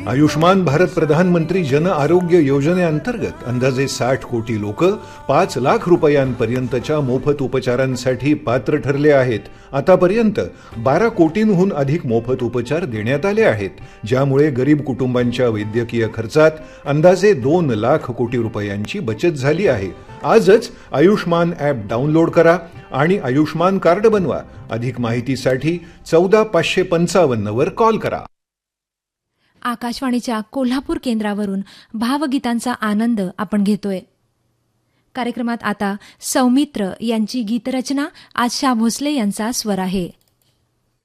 आयुष्मान भारत प्रधानमंत्री जन आरोग्य योजनेअंतर्गत अंदाजे 60 कोटी लोक 5 लाख रुपयांपर्यंतच्या मोफत उपचारांसाठी पात्र ठरले आहेत. आतापर्यंत 12 कोटींहून अधिक मोफत उपचार देण्यात आले आहेत, ज्यामुळे गरीब कुटुंबांच्या वैद्यकीय खर्चात अंदाजे 2 लाख कोटी रुपयांची बचत झाली आहे. आजच आयुष्मान ॲप डाउनलोड करा आणि आयुष्मान कार्ड बनवा. अधिक माहितीसाठी 14555 वर कॉल करा. आकाशवाणीच्या कोल्हापूर केंद्रावरून भावगीतांचा आनंद आपण घेतोय. कार्यक्रमात आता सौमित्र यांची गीतरचना आशा भोसले यांचा स्वर आहे.